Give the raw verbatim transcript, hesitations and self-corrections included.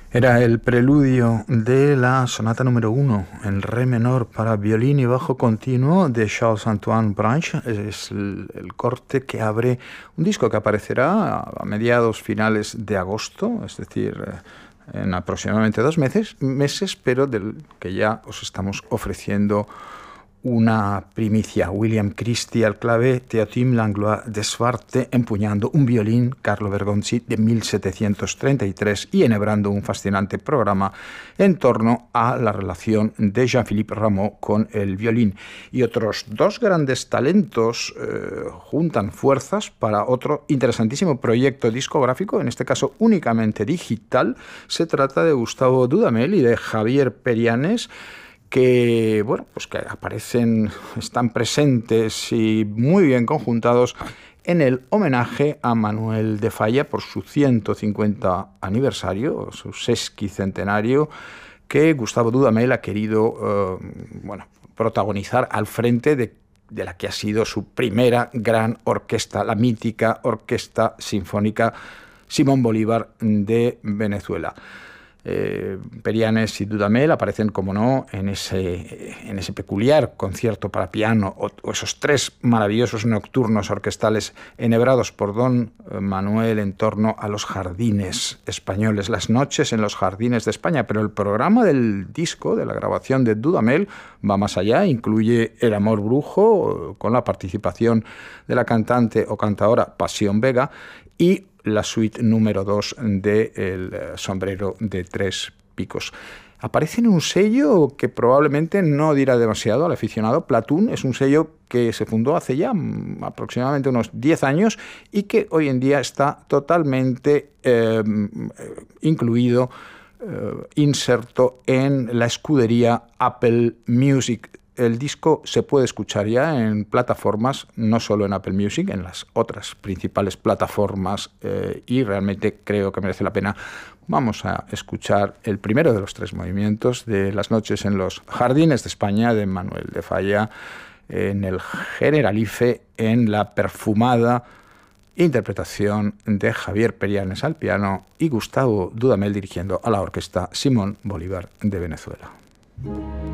Era el preludio de la sonata número uno en re menor para violín y bajo continuo de Charles-Antoine Branch. Es el, el corte que abre un disco que aparecerá a mediados finales de agosto, es decir, en aproximadamente dos meses, meses pero del que ya os estamos ofreciendo una primicia. William Christie al clave, Théophile Langlois de Swarte empuñando un violín, Carlo Bergonzi de mil setecientos treinta y tres, y enhebrando un fascinante programa en torno a la relación de Jean-Philippe Rameau con el violín. Y otros dos grandes talentos eh, juntan fuerzas para otro interesantísimo proyecto discográfico, en este caso únicamente digital. Se trata de Gustavo Dudamel y de Javier Perianes, que, bueno, pues que aparecen, están presentes y muy bien conjuntados en el homenaje a Manuel de Falla por su ciento cincuenta aniversario, su sesquicentenario, que Gustavo Dudamel ha querido, eh, bueno, protagonizar al frente de, de la que ha sido su primera gran orquesta, la mítica Orquesta Sinfónica Simón Bolívar de Venezuela. Eh, Perianes y Dudamel aparecen, como no, en ese, en ese peculiar concierto para piano o, o esos tres maravillosos nocturnos orquestales enhebrados por don Manuel en torno a los jardines españoles, las noches en los jardines de España. Pero el programa del disco, de la grabación de Dudamel, va más allá, incluye El amor brujo con la participación de la cantante o cantaora Pasión Vega y la suite número dos de El sombrero de tres picos. Aparece en un sello que probablemente no dirá demasiado al aficionado. Platún es un sello que se fundó hace ya aproximadamente unos diez años y que hoy en día está totalmente eh, incluido, eh, inserto en la escudería Apple Music. El disco se puede escuchar ya en plataformas, no solo en Apple Music, en las otras principales plataformas, eh, y realmente creo que merece la pena. Vamos a escuchar el primero de los tres movimientos de Las noches en los jardines de España de Manuel de Falla, en el Generalife, en la perfumada interpretación de Javier Perianes al piano y Gustavo Dudamel dirigiendo a la orquesta Simón Bolívar de Venezuela.